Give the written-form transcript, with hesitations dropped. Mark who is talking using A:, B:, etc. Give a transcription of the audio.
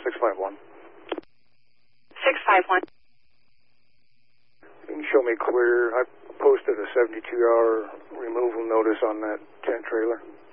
A: 651.
B: 651.
A: You can show me clear. I posted a 72-hour removal notice on that tent trailer.